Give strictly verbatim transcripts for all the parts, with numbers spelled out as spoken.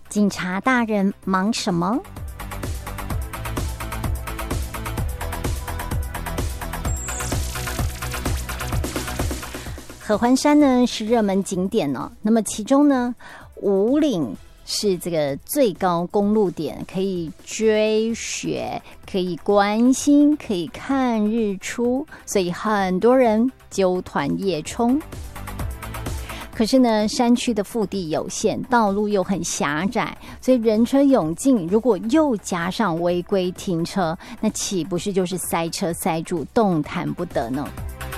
警察大人忙什么？合欢山呢是热门景点哦，那么其中呢，武岭是这个最高公路点，可以追雪，可以观星，可以看日出，所以很多人揪团夜冲。可是呢，山区的腹地有限，道路又很狭窄，所以人车涌进，如果又加上违规停车，那岂不是就是塞车塞住，动弹不得呢？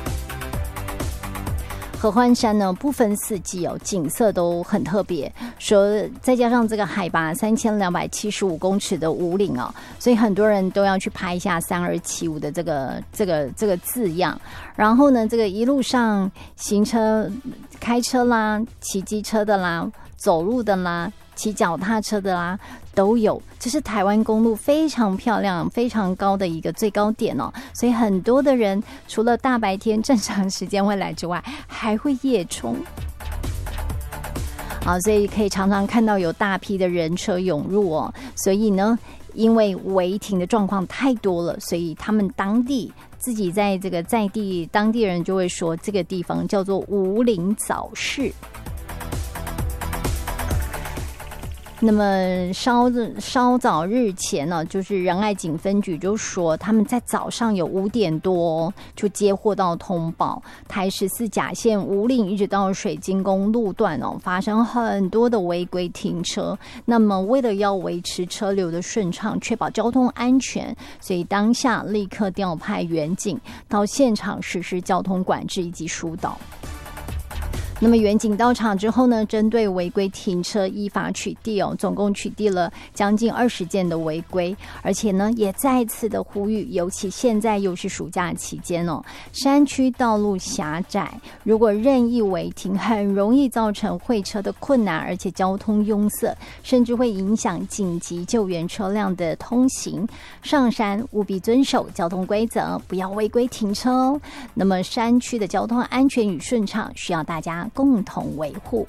合欢山呢，不分四季哦，景色都很特别。说再加上这个海拔三千两百七十五公尺的武岭哦，所以很多人都要去拍一下三二七五的这个这个这个字样。然后呢，这个一路上行车、开车啦、骑机车的啦、走路的啦、骑脚踏车的啦都有，这是台湾公路非常漂亮、非常高的一个最高点哦。所以很多的人除了大白天正常时间会来之外，还会夜冲。好，所以可以常常看到有大批的人车涌入哦。所以呢，因为违停的状况太多了，所以他们当地自己在这个在地当地人就会说，这个地方叫做武岭早市。那么稍稍早日前呢，就是仁爱警分局就说，他们在早上有五点多就接获到通报，台十四甲线武岭一直到水晶宫路段哦，发生很多的违规停车。那么为了要维持车流的顺畅，确保交通安全，所以当下立刻调派员警到现场实施交通管制以及疏导。那么员警到场之后呢，针对违规停车依法取缔哦，总共取缔了将近二十件的违规，而且呢也再次的呼吁，尤其现在又是暑假期间哦，山区道路狭窄，如果任意违停，很容易造成会车的困难，而且交通拥塞，甚至会影响紧急救援车辆的通行。上山务必遵守交通规则，不要违规停车哦。那么山区的交通安全与顺畅，需要大家共同维护。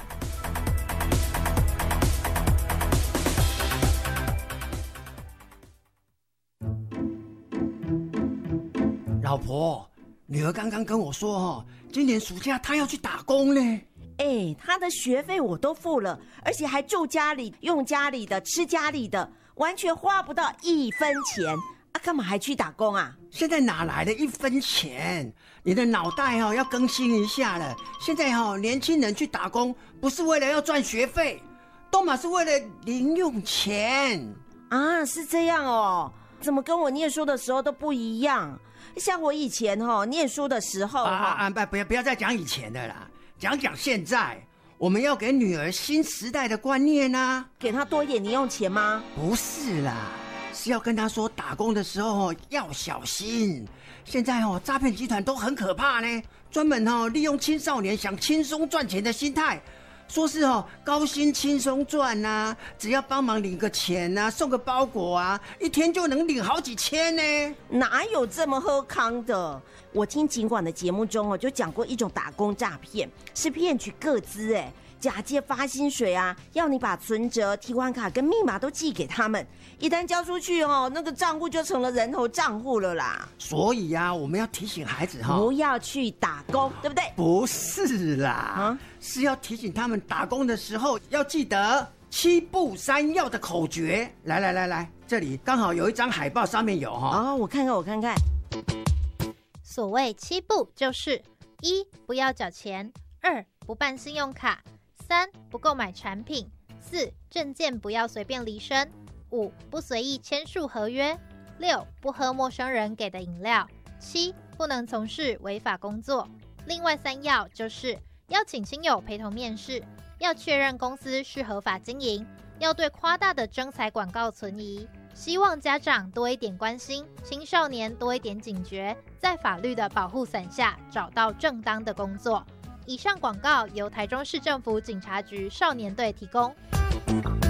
老婆，女儿刚刚跟我说哦，今年暑假她要去打工呢。 哎，她的学费我都付了，而且还住家里、用家里的、吃家里的，完全花不到一分钱啊！干嘛还去打工啊？ 现在哪来的一分钱？你的脑袋哦要更新一下了。现在哦，年轻人去打工不是为了要赚学费，都嘛是为了零用钱啊！是这样哦，怎么跟我念书的时候都不一样？像我以前哦，念书的时候啊啊！不不要不要再讲以前的啦，讲讲现在。我们要给女儿新时代的观念啊， 给她多一点零用钱吗？ 不是啦，是要跟她说打工的时候要小心。现在哦，诈骗集团都很可怕呢，专门哦利用青少年想轻松赚钱的心态，说是哦高薪轻松赚啊，只要帮忙领个钱啊，送个包裹啊，一天就能领好几千呢。 哪有这么喝康的？我听警管的节目中哦，就讲过一种打工诈骗，是骗取个资哎。假借发薪水啊，要你把存折、提款卡跟密码都寄给他们，一旦交出去哦，那个账户就成了人头账户了啦。所以啊，我们要提醒孩子哈， 不要去打工，对不对？ 不是啦，啊、是要提醒他们打工的时候要记得七不三要的口诀。来来来来，这里刚好有一张海报，上面有哈。 哦，我看看，我看看。 所谓七不，就是一不要缴钱，二不办信用卡。三不购买产品，四证件不要随便离身，五不随意签署合约，六不喝陌生人给的饮料，七不能从事违法工作。另外三要就是要请亲友陪同面试，要确认公司是合法经营，要对夸大的征才广告存疑。希望家长多一点关心，青少年多一点警觉，在法律的保护伞下找到正当的工作。以上广告由台中市政府警察局少年队提供。